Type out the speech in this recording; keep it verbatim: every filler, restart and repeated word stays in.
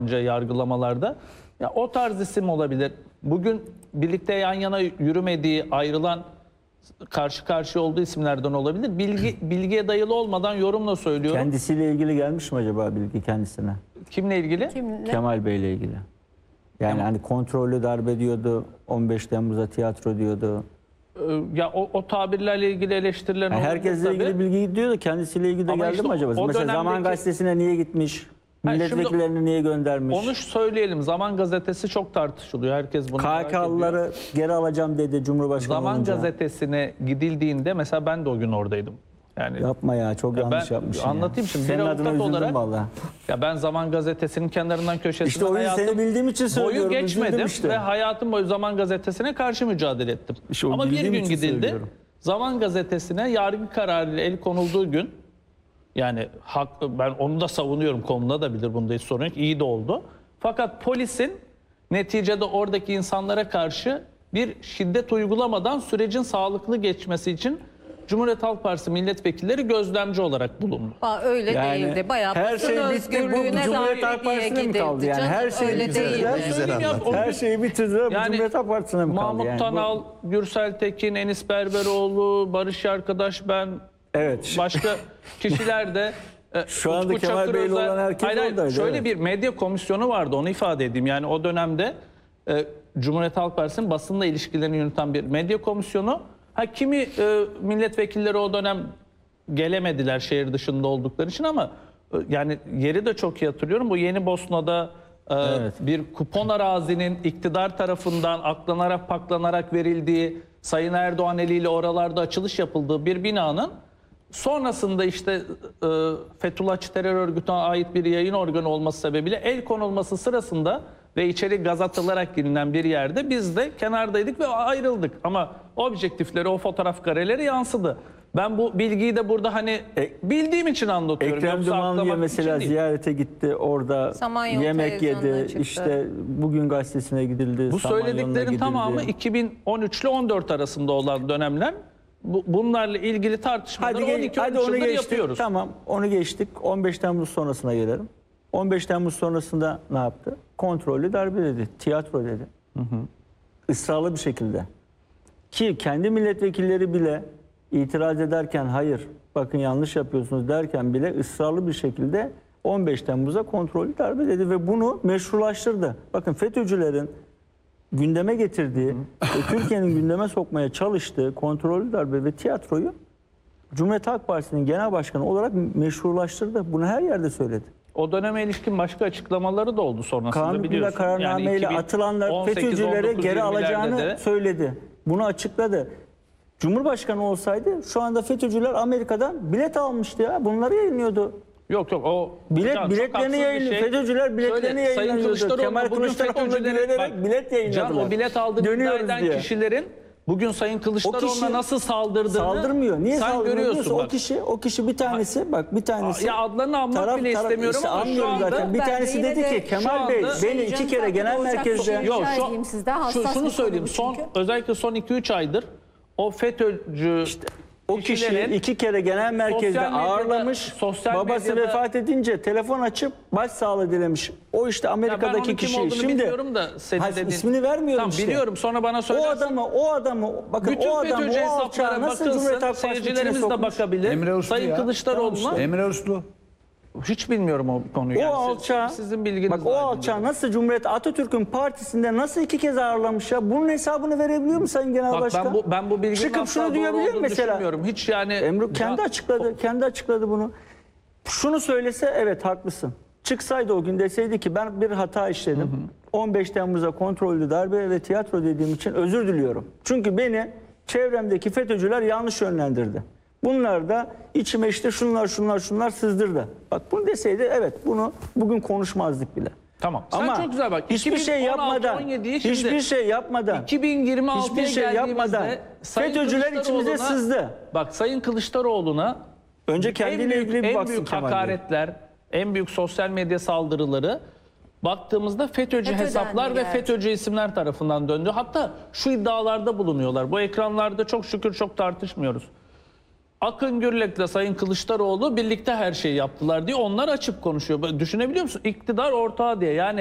yargılamalarda. Ya o tarz isim olabilir. Bugün birlikte yan yana yürümediği, ayrılan, karşı karşıya olduğu isimlerden olabilir. Bilgi bilgiye dayalı olmadan yorumla söylüyorum. Kendisiyle ilgili gelmiş mi acaba bilgi kendisine? Kimle ilgili? Kimle? Kemal Bey'le ilgili. Yani Kemal. hani kontrollü darbe diyordu, on beş Temmuz'a tiyatro diyordu. Ee, Ya o, o tabirlerle ilgili eleştirilerin Yani oldu herkesle tabii. ilgili bilgi gidiyordu, kendisiyle ilgili de Ama geldi işte mi acaba? o Mesela dönemdeki- Zaman Gazetesi'ne niye gitmiş? Ha, şimdi Milletvekillerini niye göndermiş? Onu söyleyelim. Zaman Gazetesi çok tartışılıyor. Herkes bunu merak ediyor. K K K'lıları geri alacağım dedi Cumhurbaşkanı Zaman olunca. Gazetesi'ne gidildiğinde mesela ben de o gün oradaydım. Yani Yapma ya, çok Ya yanlış ben yapmışsın anlatayım ya. şimdi. Senin Bir adına avukat üzüldüm olarak- vallahi. ya ben Zaman Gazetesi'nin kenarından köşesinden İşte o yüzden hayatım seni bildiğim için boyu söylüyorum. üzüldüm geçmedim işte. ve hayatım boyu Zaman Gazetesi'ne karşı mücadele ettim. İşte o Ama bir bildiğim gün için gidildi. söylüyorum. Zaman Gazetesi'ne yargı kararıyla el konulduğu gün, yani hak, ben onu da savunuyorum, konuda da bilir, bunda hiç sorun yok, iyi de oldu. Fakat polisin neticede oradaki insanlara karşı bir şiddet uygulamadan sürecin sağlıklı geçmesi için Cumhuriyet Halk Partisi milletvekilleri gözlemci olarak bulundu. Aa, öyle Yani değildi. Bayağı her basın şey bitti, bu özgürlüğüne Cumhuriyet Halk dair Partisi'ne mi gidildi kaldı yani? canım. Her şey öyle bitirdiler. değildi. Güzel Ya, anlattın. o gün- Her şeyi bitirdiler, bu Yani Cumhuriyet Halk Partisi'ne mi kaldı? Mahmut yani? Bu- Tanal, Gürsel Tekin, Enis Berberoğlu, Barış Arkadaş, ben, Evet. başka kişiler de e, Şu anda Utku Kemal Çakır Bey'le Özel- olan herkes Hayır, hayır, oradaydı, şöyle evet. bir medya komisyonu vardı, onu ifade edeyim. Yani o dönemde e, Cumhuriyet Halk Partisi'nin basınla ilişkilerini yürüten bir medya komisyonu. Ha, kimi e, milletvekilleri o dönem gelemediler şehir dışında oldukları için, ama e, yani yeri de çok iyi hatırlıyorum. Bu Yeni Bosna'da e, Evet. bir kupon arazinin iktidar tarafından aklanarak paklanarak verildiği, Sayın Erdoğan eliyle oralarda açılış yapıldığı bir binanın sonrasında işte e, Fethullahçı terör örgütüne ait bir yayın organı olması sebebiyle el konulması sırasında ve içeri gaz atılarak girinen bir yerde biz de kenardaydık ve ayrıldık. Ama objektifleri, o fotoğraf kareleri yansıdı. Ben bu bilgiyi de burada hani E- bildiğim için anlatıyorum. Ekrem Yoksa Dumanlı'ya aklamak mesela için değil. ziyarete gitti. Orada Samanyolu yemek televizyonuna yedi. çıktı. İşte Bugün Gazetesi'ne gidildi. Bu Samanyolu'na söylediklerin gidildi. tamamı iki bin on üç ile on dört arasında olan dönemler. Bu, bunlarla ilgili tartışmaları Hadi, on gel- iki hadi on üç onu yıldır geçtik. yapıyoruz. Tamam, onu geçtik. on beş Temmuz sonrasına gelelim. on beş Temmuz sonrasında ne yaptı? Kontrollü darbe dedi. Tiyatro dedi. Israrlı bir şekilde. Ki kendi milletvekilleri bile itiraz ederken hayır bakın yanlış yapıyorsunuz derken bile ısrarlı bir şekilde on beş Temmuz'a kontrollü darbe dedi ve bunu meşrulaştırdı. Bakın FETÖ'cülerin gündeme getirdiği ve Türkiye'nin gündeme sokmaya çalıştığı kontrollü darbe ve tiyatroyu Cumhuriyet Halk Partisi'nin genel başkanı olarak meşrulaştırdı. Bunu her yerde söyledi. O döneme ilişkin başka açıklamaları da oldu sonrasında, Kanun hükmüyle biliyorsun. kararnameyle iki bin atılanlar on sekiz, FETÖ'cüleri on dokuz, geri yirmilerde alacağını de- söyledi. Bunu açıkladı. Cumhurbaşkanı olsaydı şu anda FETÖ'cüler Amerika'dan bilet almıştı ya. Bunları yayınlıyordu. Yok yok o Bilet Can, çok biletlerini haksız bir yayınlıyor. şey. FETÖ'cüler biletlerini Şöyle, Sayın yayınlıyordu. Kılıçdaroğlu Kemal bugün Kılıçdaroğlu'na FETÖ'cülerin- güvenerek bak, bilet yayınladılar. Can, o bilet aldığını iddia Dönüyoruz eden diye. kişilerin bugün Sayın Kılıçdaroğlu'na kişi nasıl saldırdığını Saldırmıyor. Niye sen saldırmıyor? görüyorsun. Biliyorsun, Bak. O kişi, o kişi bir tanesi, bak bir tanesi. Ya adlarını anmak bile istemiyorum işte ama şu anlıyorum anda- zaten. Bir Ben de tanesi yine dedi de ki Kemal şu Bey anda- beni iki kere genel merkezde Yok, Rica şu- edeyim sizden, Şu, hassas şunu bir söyleyeyim. konu Son çünkü. özellikle son iki üç aydır o FETÖ'cü o kişiyi kişilerin iki kere genel merkezde sosyal medyada- ağırlamış. sosyal Babası medyada- vefat edince telefon açıp başsağlığı dilemiş. O işte Ya ben Amerika'daki onun kim kişi. olduğunu Şimdi bilmiyorum da senin Hayır, dediğin. ismini vermiyorum Tamam, işte. biliyorum, sonra bana O söylersin. adamı, o adamı, bakın Bütün o adam, FETÖ'cü o alçağı hesaplara nasıl Cumhuriyet bakılsın, Halk Partisi'nin içine seyircilerimiz de sokmuş? bakabilir. Emre Uslu Sayın ya. Kılıçdaroğlu'na Emre Uslu. hiç bilmiyorum o konuyu. O yani. Siz- alçağı, sizin bilginiz bak o dahilinde. alçağı nasıl Cumhuriyet Atatürk'ün partisinde nasıl iki kez ağırlamış ya? Bunun hesabını verebiliyor mu Sayın Genel Bak Başkan? ben bu ben bu bilginin Çıkıp asla şunu doğru diyebilir olduğunu mesela. düşünmüyorum. Hiç yani Emre kendi Ya- açıkladı, kendi açıkladı bunu. Şunu söylese evet haklısın. Çıksaydı o gün deseydi ki ben bir hata işledim. on beş Temmuz'a kontrollü darbe ve tiyatro dediğim için özür diliyorum. Çünkü beni çevremdeki FETÖ'cüler yanlış yönlendirdi. Bunlar da içime işte şunlar şunlar şunlar sızdırdı. Bak bunu deseydi evet bunu bugün konuşmazdık bile. Tamam. Sen Ama çok güzel bak. hiçbir şey yapmadan, on yediye şimdi hiçbir şey yapmadan, iki bin yirmi altıya hiçbir şey yapmadan geldiğimizde Sayın FETÖ'cüler içimize Kılıçdaroğlu'na- sızdı. Bak Sayın Kılıçdaroğlu'na Önce en kendiyle büyük, ilgili bir en baksın büyük Kemal Bey. hakaretler, en büyük sosyal medya saldırıları baktığımızda FETÖ'cü FETÖ'den hesaplar ve geldi. FETÖ'cü isimler tarafından döndü. Hatta şu iddialarda bulunuyorlar. Bu ekranlarda çok şükür çok tartışmıyoruz. Akın Gürlek'le Sayın Kılıçdaroğlu birlikte her şeyi yaptılar diye onlar açıp konuşuyor. Düşünebiliyor musun? İktidar ortağı diye. Yani